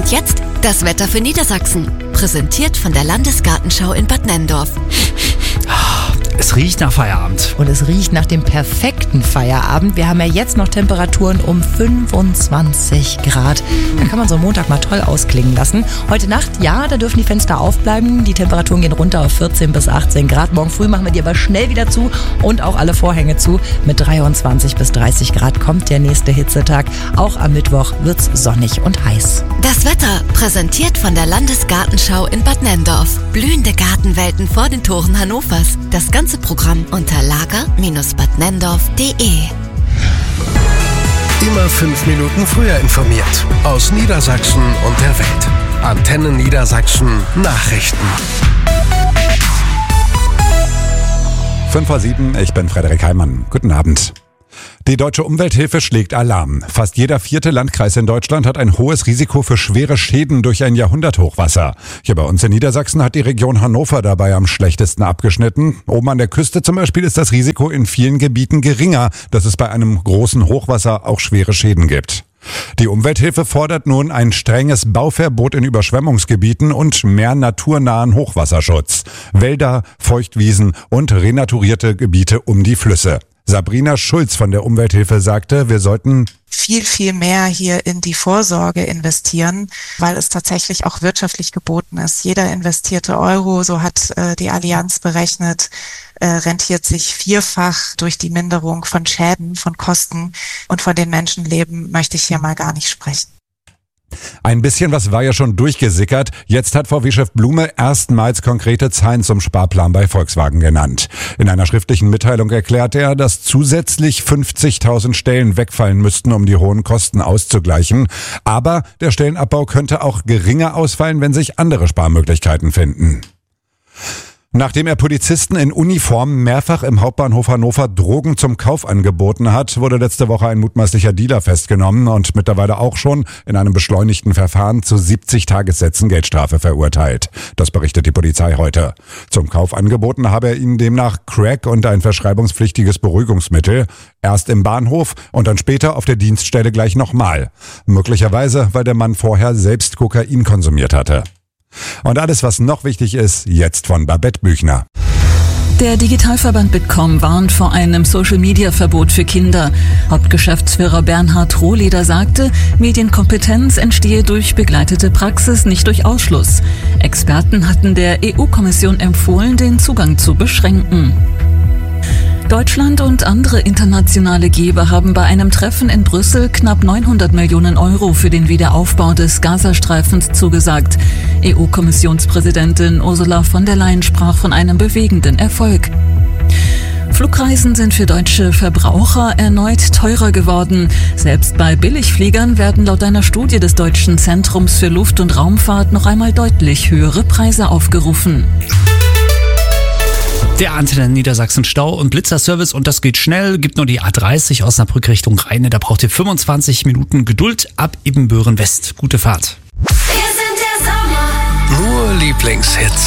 Und jetzt das Wetter für Niedersachsen. Präsentiert von der Landesgartenschau in Bad Nenndorf. Es riecht nach Feierabend. Und es riecht nach dem perfekten Feierabend. Wir haben ja jetzt noch Temperaturen um 25 Grad. Da kann man so einen Montag mal toll ausklingen lassen. Heute Nacht, ja, da dürfen die Fenster aufbleiben. Die Temperaturen gehen runter auf 14 bis 18 Grad. Morgen früh machen wir die aber schnell wieder zu und auch alle Vorhänge zu. Mit 23 bis 30 Grad kommt der nächste Hitzetag. Auch am Mittwoch wird's sonnig und heiß. Das Wetter präsentiert von der Landesgartenschau in Bad Nenndorf. Blühende Gartenwelten vor den Toren Hannovers. Das ganze Programm unter lager-badnenndorf.de. Immer 5 Minuten früher informiert. Aus Niedersachsen und der Welt. Antenne Niedersachsen Nachrichten. 5:07, ich bin Frederik Heimann. Guten Abend. Die Deutsche Umwelthilfe schlägt Alarm. Fast jeder 4. Landkreis in Deutschland hat ein hohes Risiko für schwere Schäden durch ein Jahrhunderthochwasser. Hier bei uns in Niedersachsen hat die Region Hannover dabei am schlechtesten abgeschnitten. Oben an der Küste zum Beispiel ist das Risiko in vielen Gebieten geringer, dass es bei einem großen Hochwasser auch schwere Schäden gibt. Die Umwelthilfe fordert nun ein strenges Bauverbot in Überschwemmungsgebieten und mehr naturnahen Hochwasserschutz. Wälder, Feuchtwiesen und renaturierte Gebiete um die Flüsse. Sabrina Schulz von der Umwelthilfe sagte, wir sollten viel mehr hier in die Vorsorge investieren, weil es tatsächlich auch wirtschaftlich geboten ist. Jeder investierte Euro, so hat die Allianz berechnet, rentiert sich 4-fach durch die Minderung von Schäden, von Kosten, und von den Menschenleben möchte ich hier mal gar nicht sprechen. Ein bisschen was war ja schon durchgesickert. Jetzt hat VW-Chef Blume erstmals konkrete Zahlen zum Sparplan bei Volkswagen genannt. In einer schriftlichen Mitteilung erklärt er, dass zusätzlich 50.000 Stellen wegfallen müssten, um die hohen Kosten auszugleichen. Aber der Stellenabbau könnte auch geringer ausfallen, wenn sich andere Sparmöglichkeiten finden. Nachdem er Polizisten in Uniform mehrfach im Hauptbahnhof Hannover Drogen zum Kauf angeboten hat, wurde letzte Woche ein mutmaßlicher Dealer festgenommen und mittlerweile auch schon in einem beschleunigten Verfahren zu 70 Tagessätzen Geldstrafe verurteilt. Das berichtet die Polizei heute. Zum Kauf angeboten habe er ihnen demnach Crack und ein verschreibungspflichtiges Beruhigungsmittel. Erst im Bahnhof und dann später auf der Dienststelle gleich nochmal. Möglicherweise, weil der Mann vorher selbst Kokain konsumiert hatte. Und alles, was noch wichtig ist, jetzt von Babette Büchner. Der Digitalverband Bitkom warnt vor einem Social-Media-Verbot für Kinder. Hauptgeschäftsführer Bernhard Rohleder sagte, Medienkompetenz entstehe durch begleitete Praxis, nicht durch Ausschluss. Experten hatten der EU-Kommission empfohlen, den Zugang zu beschränken. Deutschland und andere internationale Geber haben bei einem Treffen in Brüssel knapp 900 Millionen Euro für den Wiederaufbau des Gazastreifens zugesagt. EU-Kommissionspräsidentin Ursula von der Leyen sprach von einem bewegenden Erfolg. Flugreisen sind für deutsche Verbraucher erneut teurer geworden. Selbst bei Billigfliegern werden laut einer Studie des Deutschen Zentrums für Luft- und Raumfahrt noch einmal deutlich höhere Preise aufgerufen. Der Antenne Niedersachsen Stau- und Blitzerservice, und das geht schnell, gibt nur die A30 Osnabrück Richtung Rheine. Da braucht ihr 25 Minuten Geduld ab Ibbenbüren West. Gute Fahrt. Nur Lieblingshits.